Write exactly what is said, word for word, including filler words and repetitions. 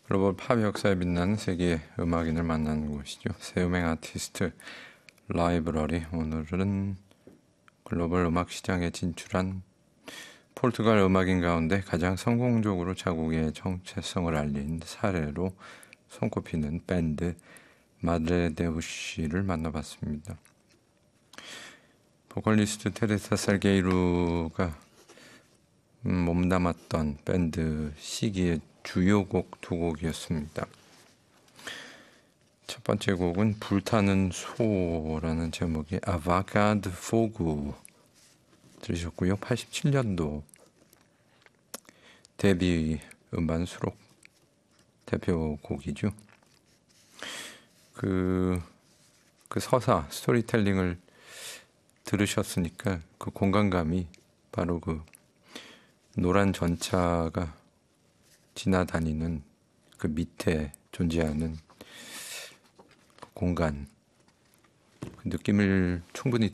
글로벌 팝 역사에 빛나는 세계의 음악인을 만나는 곳이죠. 새 음악 아티스트 라이브러리. 오늘은 글로벌 음악 시장에 진출한 포르투갈 음악인 가운데 가장 성공적으로 자국의 정체성을 알린 사례로 손꼽히는 밴드 마드레데우시를 만나봤습니다. 보컬리스트 테레사 살게이루가 몸담았던 밴드 시기의 주요 곡 두 곡이었습니다. 첫 번째 곡은 불타는 소라는 제목의 아바가드 포구 들으셨고요. 팔십칠 년도 데뷔 음반 수록 대표곡이죠. 그, 그 서사, 스토리텔링을 들으셨으니까 그 공간감이 바로 그 노란 전차가 지나다니는 그 밑에 존재하는 그 공간, 그 느낌을 충분히